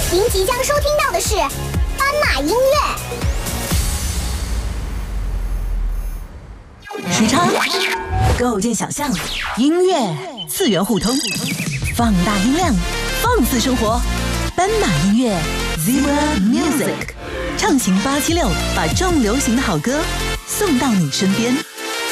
您即将收听到的是斑马音乐。 时差构建想象，音乐次元互通，放大音量，放肆生活。斑马音乐 Zebra Music， 畅行876，把重流行的好歌送到你身边。